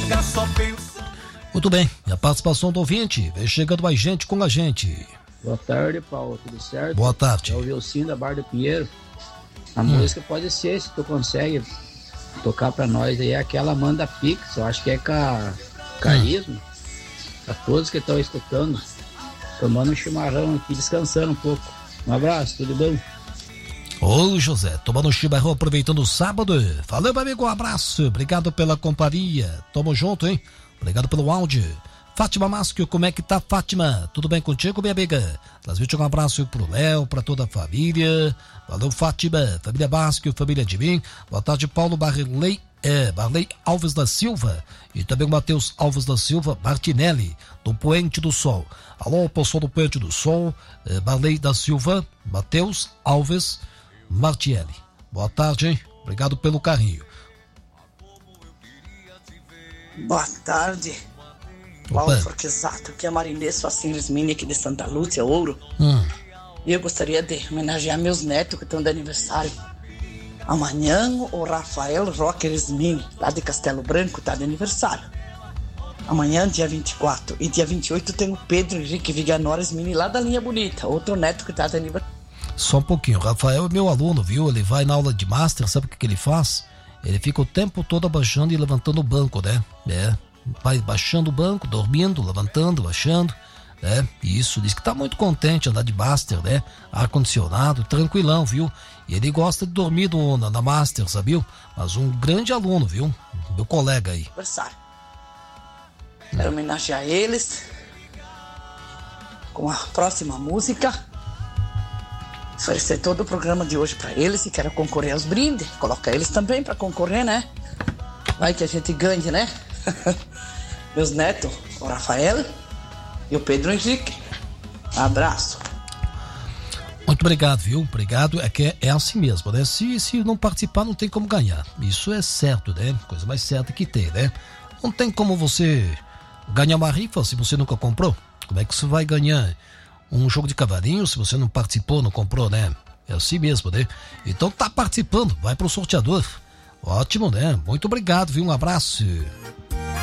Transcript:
Muito bem, e a participação do ouvinte, vem chegando mais gente com a gente. Boa tarde, Paulo, tudo certo? Boa tarde. É o Vilcinho da Bar do Pinheiro. A música pode ser, se tu consegue tocar pra nós aí, é aquela Manda Pix, eu acho que é carisma. A todos que estão escutando, tomando um chimarrão aqui, descansando um pouco. Um abraço, tudo bom? Ô José, tomando um chimarrão, aproveitando o sábado. Valeu, meu amigo, um abraço, obrigado pela companhia. Tamo junto, hein? Obrigado pelo áudio. Fátima Masco, como é que tá, Fátima? Tudo bem contigo, minha amiga? Transmite um abraço pro Léo, pra toda a família. Valeu, Fátima. Família Masco, família de mim. Boa tarde, Paulo Barley Alves da Silva. E também o Matheus Alves da Silva Martinelli, do Poente do Sol. Alô, pessoal do Poente do Sol. Barley da Silva, Matheus Alves Martinelli. Boa tarde, hein? Obrigado pelo carinho. Boa tarde, Paulo Forquesato, que é Marinês Facines Mini aqui de Santa Lúcia, Ouro. E eu gostaria de homenagear meus netos que estão de aniversário. Amanhã o Rafael Rockers Mini, lá de Castelo Branco, está de aniversário. Amanhã, dia 24. E dia 28 tem o Pedro Henrique Viganores Mini, lá da Linha Bonita, outro neto que está de aniversário. Só um pouquinho, o Rafael é meu aluno, viu? Ele vai na aula de Master, sabe o que ele faz? Ele fica o tempo todo abaixando e levantando o banco, né? Vai baixando o banco, dormindo, levantando, baixando, né? E isso, diz que tá muito contente andar de Master, né? Ar-condicionado, tranquilão, viu? E ele gosta de dormir na Master, sabia? Mas um grande aluno, viu? Meu colega aí. Aniversário. Quero homenagear eles com a próxima música. Oferecer todo o programa de hoje pra eles e quero concorrer aos brindes. Coloca eles também pra concorrer, né? Vai que a gente ganhe, né? Meus netos, o Rafael e o Pedro Henrique. Abraço. Muito obrigado, viu? Obrigado. É que é assim mesmo, né? Se não participar, não tem como ganhar. Isso é certo, né? Coisa mais certa que tem, né? Não tem como você ganhar uma rifa se você nunca comprou. Como é que você vai ganhar um jogo de cavalinho se você não participou, não comprou, né? É assim mesmo, né? Então tá participando, vai pro sorteador. Ótimo, né? Muito obrigado, viu? Um abraço.